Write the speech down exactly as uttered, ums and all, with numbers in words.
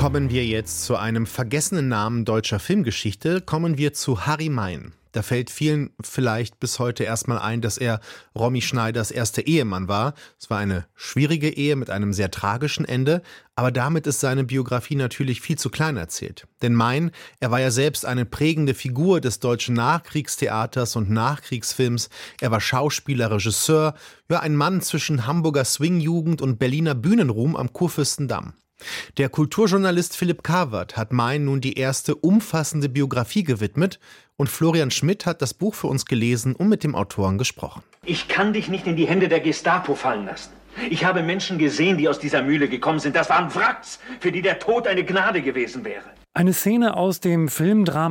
Kommen wir jetzt zu einem vergessenen Namen deutscher Filmgeschichte, kommen wir zu Harry Mein. Da fällt vielen vielleicht bis heute erstmal ein, dass er Romy Schneiders erster Ehemann war. Es war eine schwierige Ehe mit einem sehr tragischen Ende, aber damit ist seine Biografie natürlich viel zu klein erzählt. Denn Mein, er war ja selbst eine prägende Figur des deutschen Nachkriegstheaters und Nachkriegsfilms. Er war Schauspieler, Regisseur, ja ein Mann zwischen Hamburger Swingjugend und Berliner Bühnenruhm am Kurfürstendamm. Der Kulturjournalist Philipp Kawert hat Mein nun die erste umfassende Biografie gewidmet und Florian Schmidt hat das Buch für uns gelesen und mit dem Autoren gesprochen. Ich kann dich nicht in die Hände der Gestapo fallen lassen. Ich habe Menschen gesehen, die aus dieser Mühle gekommen sind. Das waren Wracks, für die der Tod eine Gnade gewesen wäre. Eine Szene aus dem Filmdrama